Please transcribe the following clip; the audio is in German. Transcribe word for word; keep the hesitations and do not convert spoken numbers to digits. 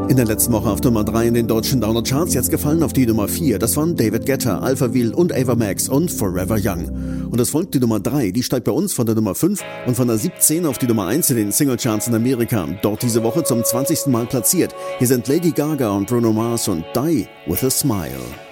In der letzten Woche auf Nummer drei in den deutschen Downer-Charts, jetzt gefallen auf die Nummer vier. Das waren David Guetta, Alphaville und Ava Max und Forever Young. Und es folgt die Nummer drei, die steigt bei uns von der Nummer fünf und von der siebzehn auf die Nummer eins in den Single-Charts in Amerika. Dort diese Woche zum zwanzigsten Mal platziert. Hier sind Lady Gaga und Bruno Mars und Die With A Smile.